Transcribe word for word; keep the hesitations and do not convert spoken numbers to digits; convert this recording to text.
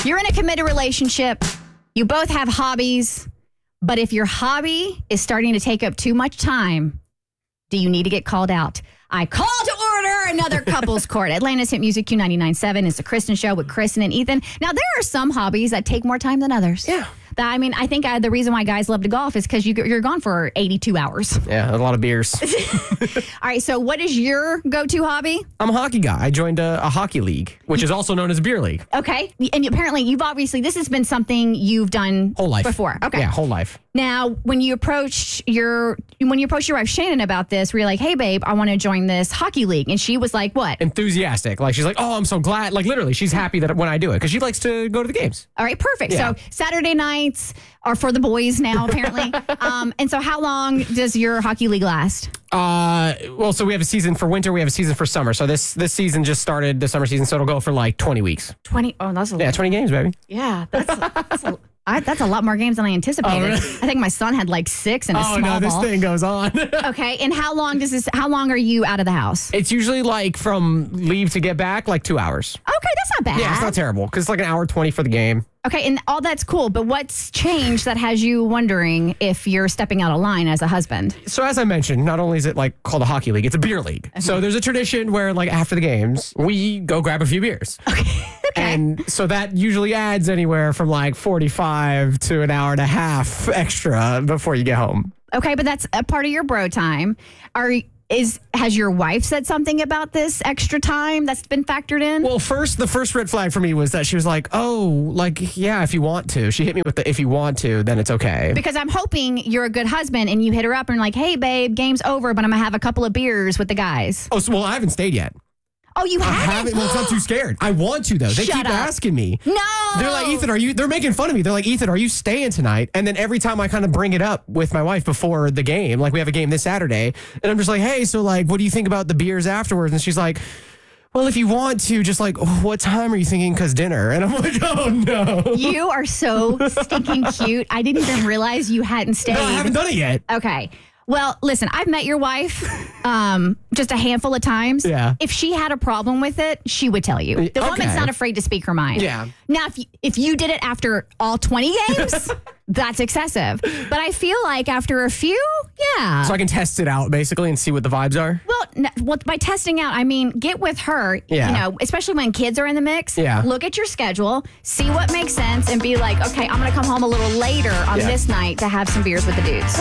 you're in a committed relationship, you both have hobbies, but if your hobby is starting to take up too much time, do you need to get called out? I call to order another couples court. Atlanta's Hit Music Q ninety-nine point seven is the Kristen Show with Kristen and Ethan. Now, there are some hobbies that take more time than others. Yeah. That, I mean, I think uh, the reason why guys love to golf is because you, you're gone for eighty-two hours. Yeah, a lot of beers. All right, so what is your go-to hobby? I'm a hockey guy. I joined a, a hockey league, which is also known as a beer league. Okay, and apparently you've obviously, this has been something you've done Whole life. before. Okay. Yeah, whole life. Now, when you approached your when you approached your wife Shannon about this, were you like, "Hey, babe, I want to join this hockey league," and she was like, "What?" Enthusiastic. Like, she's like, oh, I'm so glad. Like, literally, she's happy that when I do it because she likes to go to the games. All right, perfect. Yeah. So Saturday nights are for the boys now, apparently. um, and so, how long does your hockey league last? Uh, well, so we have a season for winter. We have a season for summer. So this this season just started, the summer season. So it'll go for like twenty weeks. Twenty. Oh, that's a Yeah, twenty games, baby. yeah. That's that's a, I, that's a lot more games than I anticipated. Oh, really? I think my son had like six in a Oh small no, this ball. thing goes on. Okay, and how long does this? How long are you out of the house? It's usually like from leave to get back, like two hours. Okay, that's not bad. Yeah, it's not terrible because it's like an hour twenty for the game. Okay, and all that's cool, but what's changed that has you wondering if you're stepping out of line as a husband? So as I mentioned, not only is it like called a hockey league, it's a beer league. So there's a tradition where like after the games, we go grab a few beers. Okay. And so that usually adds anywhere from like forty-five to an hour and a half extra before you get home. Okay, but that's a part of your bro time. Are is has your wife said something about this extra time that's been factored in? Well, first, the first red flag for me was that she was like, oh, like, yeah, if you want to. She hit me with the, if you want to, then it's okay. Because I'm hoping you're a good husband and you hit her up and like, hey, babe, game's over, but I'm going to have a couple of beers with the guys. Oh, so, well, I haven't stayed yet. Oh, you I haven't? haven't. Well, it's not too scared. I want to, though. They Shut keep up. asking me. No. They're like, Ethan, are you, they're making fun of me. They're like, Ethan, are you staying tonight? And then every time I kind of bring it up with my wife before the game, like we have a game this Saturday, and I'm just like, hey, so like, what do you think about the beers afterwards? And she's like, well, if you want to, just like, what time are you thinking? Because dinner. And I'm like, oh, no. You are so stinking cute. I didn't even realize you hadn't stayed. No, I haven't done it yet. Okay. Well, listen, I've met your wife um, just a handful of times. Yeah. If she had a problem with it, she would tell you. The Okay. woman's not afraid to speak her mind. Yeah. Now, if you, if you did it after all twenty games, that's excessive. But I feel like after a few, yeah. So I can test it out, basically, and see what the vibes are. Well, n- well, by testing out, I mean, get with her, Yeah. you know, especially when kids are in the mix. Yeah. Look at your schedule, see what makes sense, and be like, okay, I'm going to come home a little later on Yeah. this night to have some beers with the dudes.